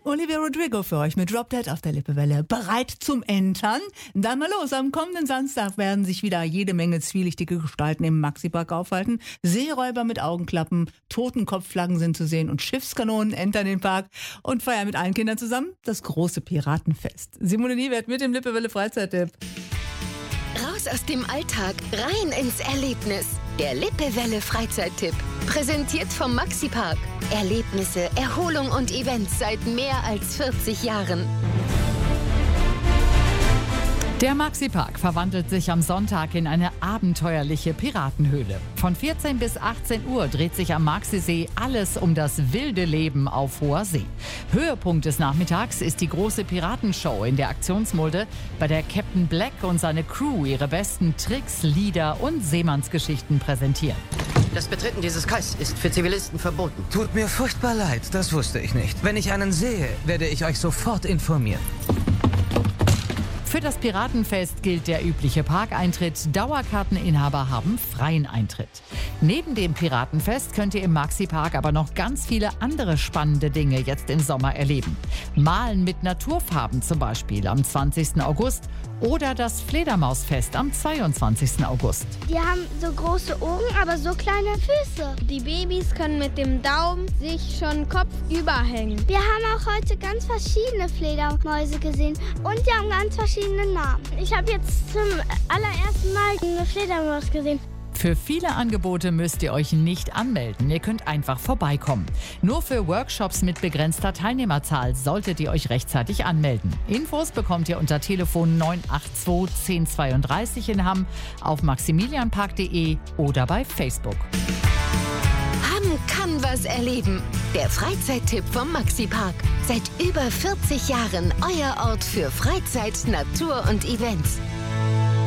Olivia Rodrigo für euch mit Drop Dead auf der Lippewelle. Bereit zum Entern? Dann mal los. Am kommenden Samstag werden sich wieder jede Menge zwielichtige Gestalten im Maxi-Park aufhalten. Seeräuber mit Augenklappen, Totenkopfflaggen sind zu sehen und Schiffskanonen entern den Park und feiern mit allen Kindern zusammen das große Piratenfest. Simone Niewert mit dem Lippewelle Freizeittipp. Raus aus dem Alltag, rein ins Erlebnis. Der Lippewelle Freizeittipp. Präsentiert vom Maxi-Park. Erlebnisse, Erholung und Events seit mehr als 40 Jahren. Der Maxi-Park verwandelt sich am Sonntag in eine abenteuerliche Piratenhöhle. Von 14 bis 18 Uhr dreht sich am Maxisee alles um das wilde Leben auf hoher See. Höhepunkt des Nachmittags ist die große Piratenshow in der Aktionsmulde, bei der Captain Black und seine Crew ihre besten Tricks, Lieder und Seemannsgeschichten präsentieren. Das Betreten dieses Kais ist für Zivilisten verboten. Tut mir furchtbar leid, das wusste ich nicht. Wenn ich einen sehe, werde ich euch sofort informieren. Für das Piratenfest gilt der übliche Parkeintritt. Dauerkarteninhaber haben freien Eintritt. Neben dem Piratenfest könnt ihr im Maxi-Park aber noch ganz viele andere spannende Dinge jetzt im Sommer erleben. Malen mit Naturfarben zum Beispiel am 20. August oder das Fledermausfest am 22. August. Die haben so große Ohren, aber so kleine Füße. Die Babys können mit dem Daumen sich schon kopfüber hängen. Wir haben auch heute ganz verschiedene Fledermäuse gesehen und die haben ganz verschiedene Namen. Ich habe jetzt zum allerersten Mal eine Fledermaus gesehen. Für viele Angebote müsst ihr euch nicht anmelden. Ihr könnt einfach vorbeikommen. Nur für Workshops mit begrenzter Teilnehmerzahl solltet ihr euch rechtzeitig anmelden. Infos bekommt ihr unter Telefon 982 1032 in Hamm, auf maximilianpark.de oder bei Facebook. Hamm kann was erleben. Der Freizeittipp vom Maxi-Park. Seit über 40 Jahren euer Ort für Freizeit, Natur und Events.